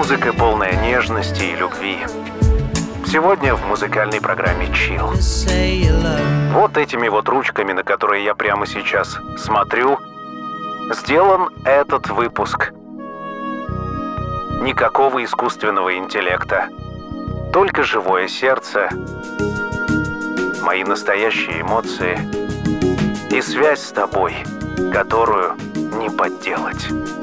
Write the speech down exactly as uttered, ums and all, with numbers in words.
Музыка, полная нежности и любви. Сегодня в музыкальной программе Chill. Вот этими вот ручками, на которые я прямо сейчас смотрю, сделан этот выпуск. Никакого искусственного интеллекта. Только живое сердце, мои настоящие эмоции и связь с тобой, которую не подделать.